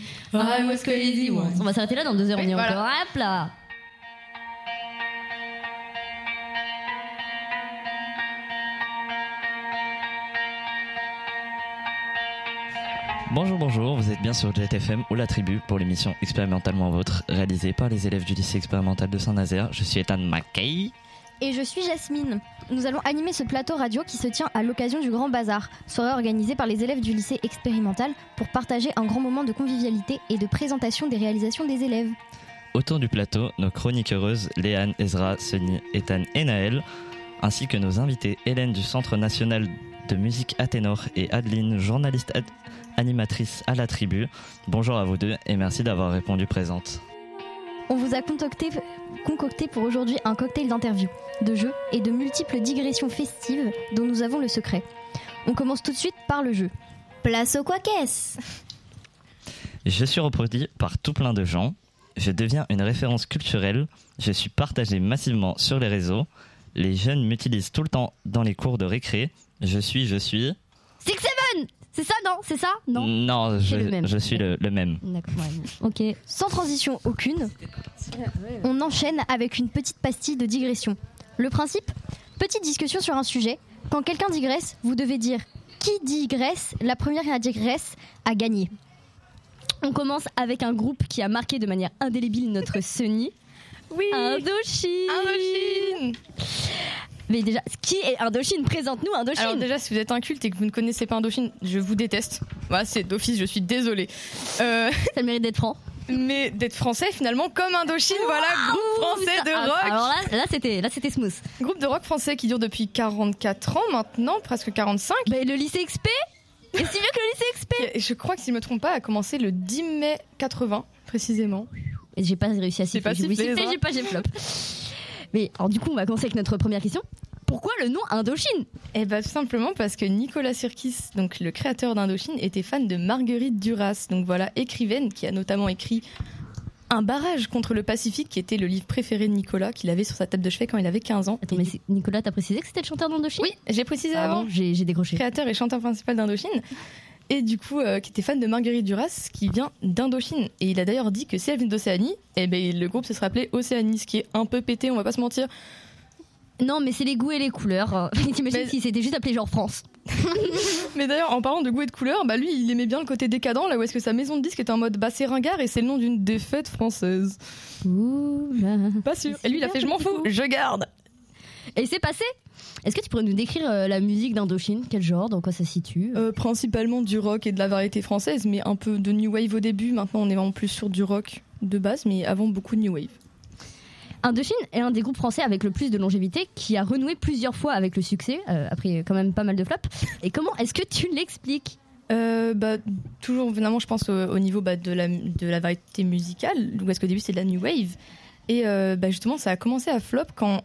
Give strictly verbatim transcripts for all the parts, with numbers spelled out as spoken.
I was crazy once. On va s'arrêter là dans deux heures, oui, on y est voilà. encore. Hop là. Bonjour, bonjour, vous êtes bien sur Jet F M ou La Tribu pour l'émission Expérimentalement Vôtre, réalisée par les élèves du lycée expérimental de Saint-Nazaire. Je suis Ethan McKay. Et je suis Jasmine. Nous allons animer ce plateau radio qui se tient à l'occasion du Grand Bazar, soirée organisée par les élèves du lycée expérimental pour partager un grand moment de convivialité et de présentation des réalisations des élèves. Autour du plateau, nos chroniqueuses Léane, Ezra, Sunny, Ethan et Naël, ainsi que nos invités Hélène du Centre National de Musique Athénor et Adeline, journaliste ad- animatrice à La Tribu. Bonjour à vous deux et merci d'avoir répondu présente. On vous a concocté, concocté pour aujourd'hui un cocktail d'interviews, de jeux et de multiples digressions festives dont nous avons le secret. On commence tout de suite par le jeu. Place au quoi qu'est-ce ? Je suis reproduit par tout plein de gens. Je deviens une référence culturelle. Je suis partagé massivement sur les réseaux. Les jeunes m'utilisent tout le temps dans les cours de récré. Je suis, je suis... Six Seven ! C'est ça, non ? C'est ça ? Non. Non, je, C'est le même. je suis le, le même. D'accord, ouais. Ok. Sans transition aucune, on enchaîne avec une petite pastille de digression. Le principe ? Petite discussion sur un sujet. Quand quelqu'un digresse, vous devez dire qui digresse. La première à digresse a gagné. On commence avec un groupe qui a marqué de manière indélébile notre Sunny. Oui. Indochine. Indochine. Mais déjà, qui est Indochine ? Présente-nous Indochine. Alors déjà, si vous êtes inculte et que vous ne connaissez pas Indochine, je vous déteste. Voilà, c'est d'office, je suis désolée. Euh, Ça mérite d'être franc. mais d'être français finalement comme Indochine, voilà, groupe français de Ah, rock. Alors là, là c'était, là c'était smooth. Groupe de rock français qui dure depuis quarante-quatre ans maintenant, presque quarante-cinq. Bah, le lycée X P. Et si mieux que le lycée X P. Et je crois que si je me trompe pas, a commencé le dix mai quatre-vingts précisément. Et j'ai pas réussi à J'ai siffler. pas J'ai voulu sifflé, siffler, ça. j'ai pas, j'ai flop. Mais alors du coup, on va commencer avec notre première question. Pourquoi le nom Indochine ? Eh bah tout simplement parce que Nicolas Sirkis, donc le créateur d'Indochine, était fan de Marguerite Duras, donc voilà, écrivaine qui a notamment écrit Un barrage contre le Pacifique, qui était le livre préféré de Nicolas, qu'il avait sur sa table de chevet quand il avait quinze ans. Attends, mais c'est- Nicolas, t'as précisé que c'était le chanteur d'Indochine ? Oui, j'ai précisé Ah avant. bon, j'ai, j'ai décroché. Créateur et chanteur principal d'Indochine. Et du coup, euh, qui était fan de Marguerite Duras, qui vient d'Indochine. Et il a d'ailleurs dit que si elle vient d'Océanie, eh ben, le groupe se serait appelé Océanie, ce qui est un peu pété, on va pas se mentir. Non, mais c'est les goûts et les couleurs. T'imagines Mais- si c'était juste appelé genre France. Mais d'ailleurs, en parlant de goût et de couleur, bah lui, il aimait bien le côté décadent, là où est-ce que sa maison de disque était en mode bah c'est ringard et c'est le nom d'une des fêtes françaises. Ouh là. Pas sûr. Et lui, il a fait je m'en fous, je garde. Et c'est passé. Est-ce que tu pourrais nous décrire euh, la musique d'Indochine ? Quel genre ? Dans quoi ça se situe ? Euh, principalement du rock et de la variété française, mais un peu de new wave au début. Maintenant, on est vraiment plus sur du rock de base, mais avant beaucoup de new wave. Indochine est un des groupes français avec le plus de longévité qui a renoué plusieurs fois avec le succès, euh, après quand même pas mal de flops. Et comment est-ce que tu l'expliques ? Euh, bah, toujours, évidemment, je pense au, au niveau bah, de, la, de la variété musicale, où est-ce qu'au début c'est de la new wave. Et euh, bah, justement, ça a commencé à flop quand.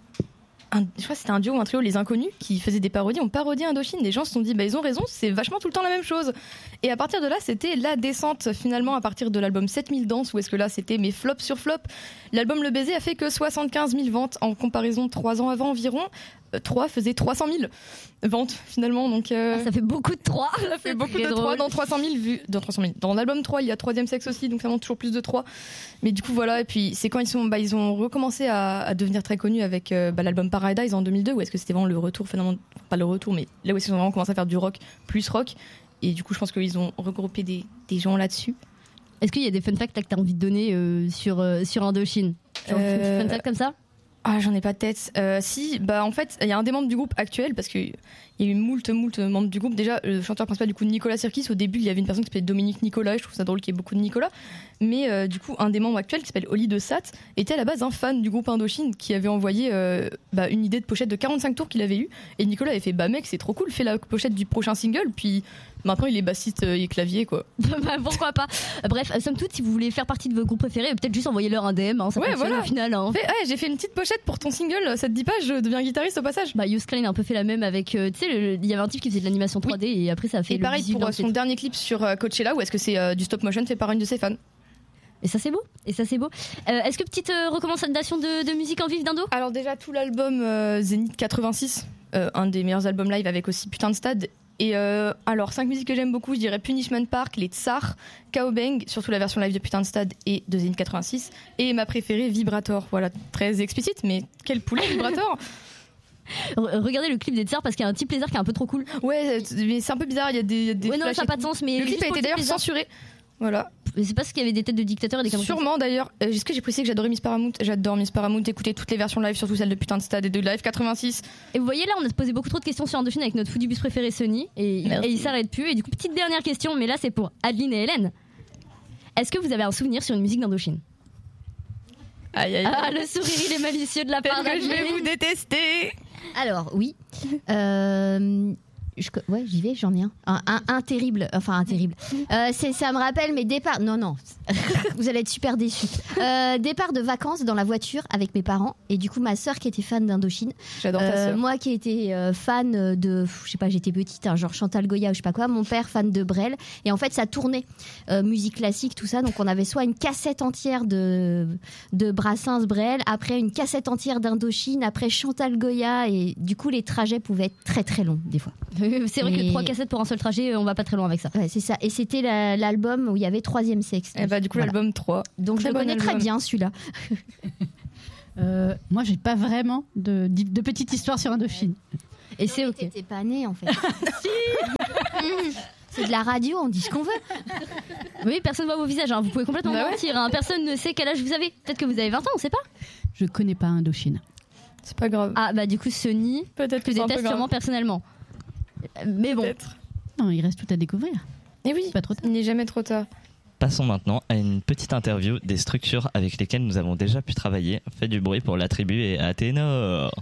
Un, je crois que c'était un duo ou un trio, Les Inconnus, qui faisaient des parodies, ont parodié Indochine. Les gens se sont dit, bah, ils ont raison, c'est vachement tout le temps la même chose. Et à partir de là, c'était la descente, finalement, à partir de l'album sept mille danses, où est-ce que là, c'était mes flops sur flop. L'album Le Baiser a fait que soixante-quinze mille ventes, en comparaison de trois ans avant environ. Euh, trois faisait trois cent mille ventes, finalement. Donc, euh, Ah, ça fait beaucoup de trois. ça fait beaucoup de trois dans trois cent mille vues. Dans trois cent mille. Dans l'album trois, il y a Troisième Sexe aussi, donc ça monte toujours plus de trois. Mais du coup, voilà. Et puis, c'est quand ils sont, bah, ils ont recommencé à, à devenir très connus avec euh, bah, l'album Paradise en deux mille deux, où est-ce que c'était vraiment le retour, finalement, pas le retour, mais là où ils ont vraiment commencé à faire du rock plus rock. Et du coup, je pense qu'ils ont regroupé des, des gens là-dessus. Est-ce qu'il y a des fun facts là, que tu as envie de donner euh, sur, euh, sur Indochine ? Genre, Euh, fun facts comme ça ? Ah, j'en ai pas de tête. Euh, si, bah en fait, il y a un des membres du groupe actuel, parce qu'il y a eu moult, moult membres du groupe. Déjà, le chanteur principal, du coup, Nicolas Sirkis, au début, il y avait une personne qui s'appelait Dominique Nicolas, et je trouve ça drôle qu'il y ait beaucoup de Nicolas. Mais euh, du coup, un des membres actuels, qui s'appelle Oli de Sat, était à la base un fan du groupe Indochine, qui avait envoyé euh, bah, une idée de pochette de quarante-cinq tours qu'il avait eu. Et Nicolas avait fait, bah mec, c'est trop cool, fais la pochette du prochain single, puis maintenant il est bassiste et clavier, quoi. Bah, pourquoi pas ? Bref, somme toute, si vous voulez faire partie de vos groupes préférés, peut-être juste envoyer-leur un D M, hein, ça Ouais, fonctionne voilà. au final. Hein. Fait, ouais, j'ai fait une petite pochette pour ton single, ça te dit pas, je deviens guitariste au passage. Bah, Yus Klein a un peu fait la même avec. euh, tu sais, le- il y avait un type qui faisait de l'animation trois D et après ça a fait Et le pareil visuel pour d'un euh, son titre. dernier clip sur euh, Coachella, où est-ce que c'est euh, du stop motion fait par une de ses fans. Et ça c'est beau. Et ça c'est beau. Euh, Est-ce que petite euh, recommandation de, de musique en vif d'Indo ? Alors déjà tout l'album euh, Zénith quatre-vingt-six, euh, un des meilleurs albums live avec aussi Putain de Stade, Et euh, alors, cinq musiques que j'aime beaucoup, je dirais Punishment Park, les Tsars, Cowbang, surtout la version live de Putain de Stade et de Zénith quatre-vingt-six. Et ma préférée, Vibrator. Voilà, très explicite, mais quel poulet, Vibrator. Regardez le clip des Tsars parce qu'il y a un type lézard qui est un peu trop cool. Ouais, mais c'est un peu bizarre, il y a des, il y a des ouais, non, flashs ça n'a et pas de tout. sens, mais Le clip juste a pour été le type d'ailleurs lézard. censuré. Voilà. Mais c'est parce qu'il y avait des têtes de dictateurs et des camouflages. Sûrement d'ailleurs. Euh, Est-ce que j'ai précisé que j'adorais Miss Paramount? J'adore Miss Paramount, écouter toutes les versions live, surtout celle de Putain de Stade et de Live quatre-vingt-six. Et vous voyez là, on a posé beaucoup trop de questions sur Indochine avec notre fou du bus préféré Sony et, et il s'arrête plus. Et du coup, petite dernière question, mais là c'est pour Adeline et Hélène. Est-ce que vous avez un souvenir sur une musique d'Indochine? Aïe aïe aïe. Ah, le sourire il est malicieux de la part Peut-être que je vais d'Adeline. vous détester. Alors, oui. Euh, je, ouais, j'y vais, j'en ai un. Un, un, un terrible. Enfin, un terrible. Euh, c'est, ça me rappelle mes départs. Non, non. Vous allez être super déçus. Euh, départ de vacances dans la voiture avec mes parents. Et du coup, ma sœur qui était fan d'Indochine. J'adore ta Euh, sœur. moi qui étais euh, fan de, je sais pas, j'étais petite, hein, genre Chantal Goya ou je sais pas quoi. Mon père fan de Brel. Et en fait, ça tournait euh, musique classique, tout ça. Donc on avait soit une cassette entière de de Brassens, Brel, après une cassette entière d'Indochine, après Chantal Goya. Et du coup, les trajets pouvaient être très très longs des fois. C'est vrai Et- que trois cassettes pour un seul trajet, on va pas très loin avec ça. Ouais, c'est ça. Et c'était la- l'album où il y avait Troisième Sexe. Et bah du coup Voilà. l'album trois. Donc je Très le bon connais très album. bien celui-là. Euh, moi, j'ai pas vraiment de, de petite histoire sur Indochine. Et c'est ok. T'étais pas né en fait. C'est de la radio, on dit ce qu'on veut. Oui, personne voit vos visages, hein. Vous pouvez complètement Bah ouais. mentir. Hein. Personne ne sait quel âge vous avez. Peut-être que vous avez vingt ans, on sait pas. Je connais pas Indochine. C'est pas grave. Ah bah du coup Sony, Peut-être que que c'est un peu déteste grave. sûrement personnellement. Euh, Mais bon. Peut-être. Non, il reste tout à découvrir. Et oui. C'est pas trop tard. Il n'est jamais trop tard. Passons maintenant à une petite interview des structures avec lesquelles nous avons déjà pu travailler. Faites du bruit pour la tribu et Athénor.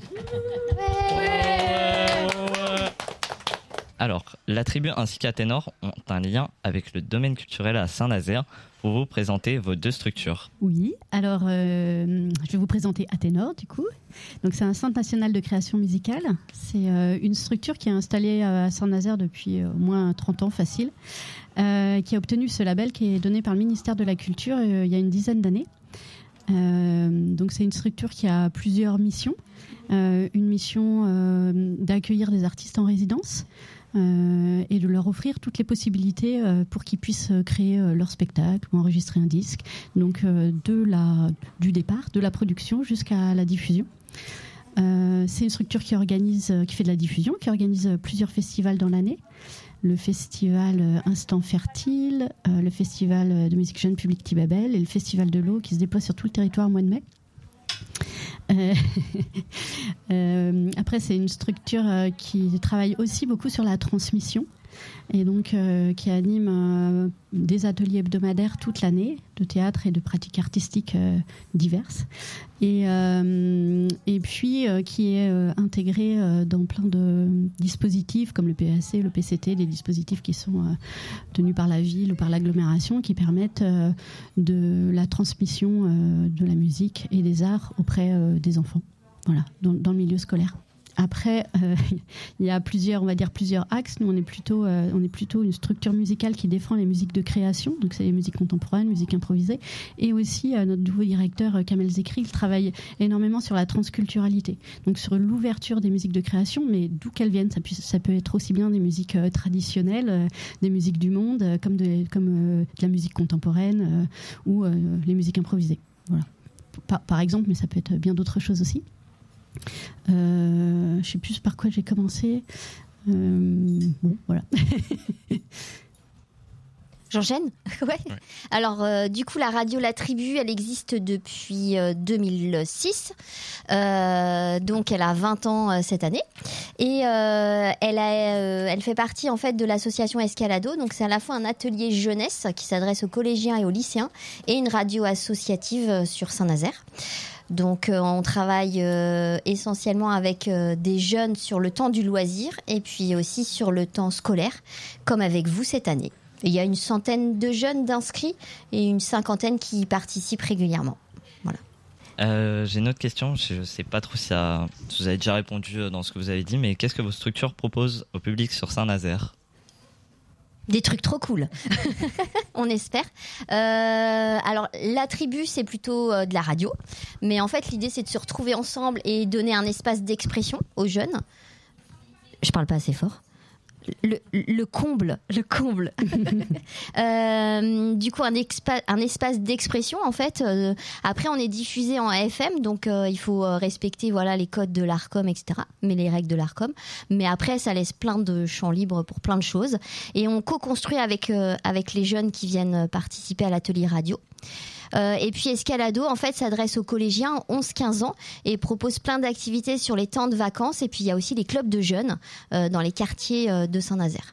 Alors, la tribu ainsi qu'Athénor ont un lien avec le domaine culturel à Saint-Nazaire. Pour vous présenter vos deux structures. Oui, alors euh, je vais vous présenter Athénor du coup. Donc c'est un centre national de création musicale. C'est euh, une structure qui est installée à Saint-Nazaire depuis euh, au moins trente ans facile, euh, qui a obtenu ce label qui est donné par le ministère de la Culture euh, il y a une dizaine d'années. Euh, donc c'est une structure qui a plusieurs missions. Euh, une mission euh, d'accueillir des artistes en résidence. Euh, et de leur offrir toutes les possibilités euh, pour qu'ils puissent créer euh, leur spectacle ou enregistrer un disque. Donc euh, de la, du départ, de la production jusqu'à la diffusion. Euh, c'est une structure qui organise, qui fait de la diffusion, qui organise plusieurs festivals dans l'année. Le festival Instant Fertile, euh, le festival de musique jeune public Tibabel et le festival de l'eau qui se déploie sur tout le territoire au mois de mai. Euh, euh, après, c'est une structure euh, qui travaille aussi beaucoup sur la transmission et donc euh, qui anime euh, des ateliers hebdomadaires toute l'année de théâtre et de pratiques artistiques euh, diverses et, euh, et puis euh, qui est euh, intégré euh, dans plein de dispositifs comme le P A C, le P C T, des dispositifs qui sont euh, tenus par la ville ou par l'agglomération qui permettent euh, de la transmission euh, de la musique et des arts auprès euh, des enfants, voilà, dans, dans le milieu scolaire. Après, euh, il y a plusieurs, on va dire plusieurs axes. Nous, on est plutôt, euh, on est plutôt une structure musicale qui défend les musiques de création, donc c'est les musiques contemporaines, musique improvisée, et aussi euh, notre nouveau directeur euh, Kamel Zekri, il travaille énormément sur la transculturalité, donc sur l'ouverture des musiques de création, mais d'où qu'elles viennent. Ça, puisse, ça peut être aussi bien des musiques euh, traditionnelles, euh, des musiques du monde, euh, comme de, comme euh, de la musique contemporaine euh, ou euh, les musiques improvisées. Voilà. Par, par exemple, mais ça peut être bien d'autres choses aussi. Euh, je sais plus par quoi j'ai commencé. Euh, bon, voilà. J'enchaîne. Ouais. Ouais. Alors, euh, du coup, la radio La Tribu, elle existe depuis euh, deux mille six. Euh, donc, elle a vingt ans euh, cette année. Et euh, elle, a, euh, elle fait partie, en fait, de l'association Escalado. Donc, c'est à la fois un atelier jeunesse qui s'adresse aux collégiens et aux lycéens et une radio associative euh, sur Saint-Nazaire. Donc, euh, on travaille euh, essentiellement avec euh, des jeunes sur le temps du loisir et puis aussi sur le temps scolaire, comme avec vous cette année. Il y a une centaine de jeunes d'inscrits et une cinquantaine qui y participent régulièrement. Voilà. Euh, j'ai une autre question, je ne sais pas trop si, ça, si vous avez déjà répondu dans ce que vous avez dit, mais qu'est-ce que vos structures proposent au public sur Saint-Nazaire ? Des trucs trop cool, on espère. Euh, alors, la tribu, c'est plutôt euh, de la radio. Mais en fait, l'idée, c'est de se retrouver ensemble et donner un espace d'expression aux jeunes. Je parle pas assez fort. le, le comble, le comble. euh, du coup, un, expa- un espace d'expression, en fait. Euh, après, on est diffusé en A F M, donc euh, il faut respecter voilà, les codes de l'ARCOM, et cetera, mais les règles de l'ARCOM. Mais après, ça laisse plein de champs libres pour plein de choses. Et on co-construit avec, euh, avec les jeunes qui viennent participer à l'atelier radio. Euh, et puis Escalado, en fait, s'adresse aux collégiens onze quinze ans et propose plein d'activités sur les temps de vacances. Et puis il y a aussi les clubs de jeunes euh, dans les quartiers euh, de Saint-Nazaire.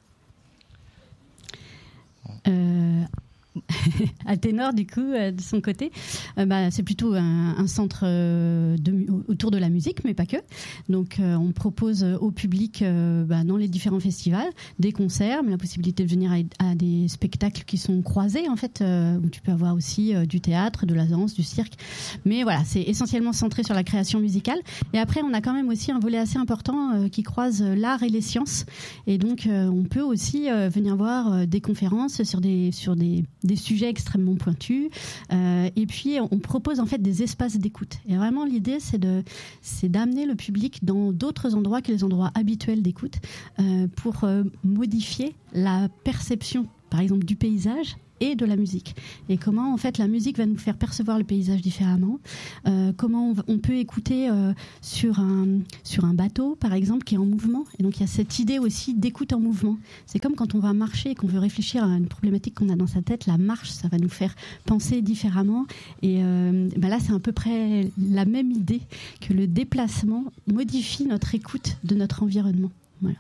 Euh... à Ténor, du coup, euh, de son côté, euh, bah, c'est plutôt un, un centre euh, de, autour de la musique, mais pas que. Donc, euh, on propose au public, euh, bah, dans les différents festivals, des concerts, mais la possibilité de venir à, à des spectacles qui sont croisés, en fait, euh, où tu peux avoir aussi euh, du théâtre, de la danse, du cirque. Mais voilà, c'est essentiellement centré sur la création musicale. Et après, on a quand même aussi un volet assez important euh, qui croise l'art et les sciences. Et donc, euh, on peut aussi euh, venir voir euh, des conférences sur des sur des des sujets extrêmement pointus, euh, et puis on propose en fait des espaces d'écoute. Et vraiment l'idée c'est de c'est d'amener le public dans d'autres endroits que les endroits habituels d'écoute, euh, pour euh, modifier la perception, par exemple, du paysage et de la musique. Et comment en fait la musique va nous faire percevoir le paysage différemment. Euh, comment on, va, on peut écouter euh, sur un sur un bateau par exemple qui est en mouvement. Et donc il y a cette idée aussi d'écoute en mouvement. C'est comme quand on va marcher et qu'on veut réfléchir à une problématique qu'on a dans sa tête. La marche, ça va nous faire penser différemment. Et euh, ben là c'est à peu près la même idée que le déplacement modifie notre écoute de notre environnement. Voilà.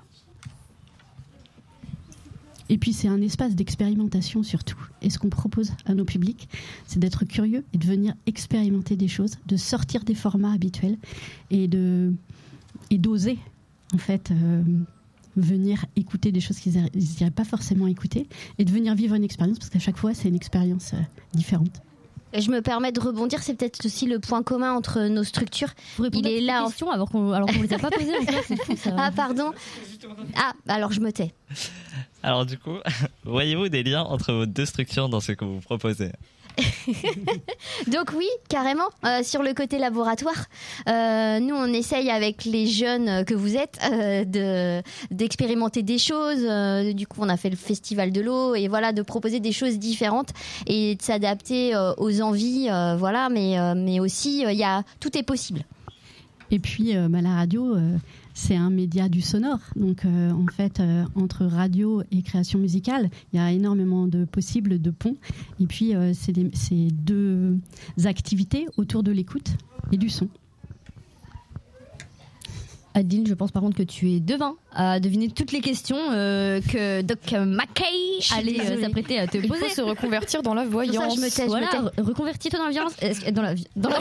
Et puis c'est un espace d'expérimentation surtout. Et ce qu'on propose à nos publics, c'est d'être curieux et de venir expérimenter des choses, de sortir des formats habituels et de et d'oser en fait euh, venir écouter des choses qu'ils n'iraient pas forcément écouter et de venir vivre une expérience, parce qu'à chaque fois c'est une expérience euh, différente. Et je me permets de rebondir, c'est peut-être aussi le point commun entre nos structures. Il est là en question alors qu'on alors qu'on les a pas posées encore, c'est fou ça. Ah pardon. Ah alors je me tais. Alors du coup, voyez-vous des liens entre vos deux structures dans ce que vous proposez ? Donc oui, carrément, euh, sur le côté laboratoire, euh, nous on essaye avec les jeunes que vous êtes euh, de, d'expérimenter des choses. Euh, du coup on a fait le festival de l'eau et voilà, de proposer des choses différentes et de s'adapter euh, aux envies, euh, voilà, mais, euh, mais aussi il euh, y a, tout est possible. Et puis euh, bah, la radio, euh, c'est un média du sonore. Donc euh, en fait, euh, entre radio et création musicale, il y a énormément de possibles, de ponts. Et puis euh, c'est, des, c'est deux activités autour de l'écoute et du son. Adeline, je pense par contre que tu es devin à deviner toutes les questions euh, que Doc Mackay allait euh, s'apprêter à te Il poser. faut se reconvertir dans la voyance. Ça, je me tais, je Voilà, me tais. re- reconvertis-toi dans la violence. Est-ce que- Dans la, vi- dans la,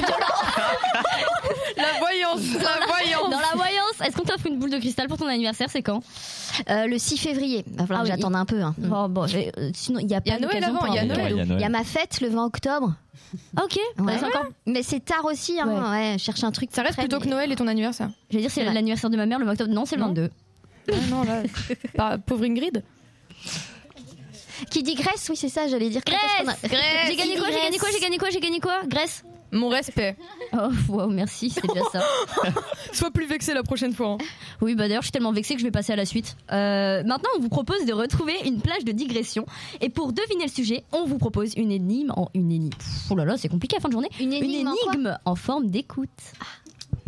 La voyance, la voyance. dans la voyance. Est-ce qu'on t'offre une boule de cristal pour ton anniversaire? C'est quand? Euh, le six février, il va falloir Ah que oui. j'attende un peu. Hein. Bon, bon, je vais- euh, sinon il y a Il y pas a Noël d'occasion avant, pour il y a un Noël. cadeau. Ouais, il y a Noël. Il y a ma fête le vingt octobre. Ok, Ouais. bah, c'est encore. Mais c'est tard aussi, hein. Ouais. Ouais, cherche un truc. Ça reste près, plutôt que mais- Noël et ton anniversaire. J'allais dire c'est Ouais. l'anniversaire de ma mère le vingt octobre. Non, c'est le Non. vingt-deux. Ah non, là, pas- pauvre Ingrid. Qui dit Grèce, oui, c'est ça, j'allais dire. Quand est-ce qu'on a- Grèce, J'ai gagné quoi? J'ai gagné quoi? J'ai gagné quoi? J'ai gagné quoi? Grèce. Mon respect. Oh, wow, merci, c'est déjà ça. Sois plus vexé la prochaine fois. hein. Oui, bah d'ailleurs, je suis tellement vexée que je vais passer à la suite. Euh, maintenant, on vous propose de retrouver une plage de digression. Et pour deviner le sujet, on vous propose une énigme en une énigme. Pff, oh là là, c'est compliqué à la fin de journée. Une énigme en quoi en forme d'écoute. Ah.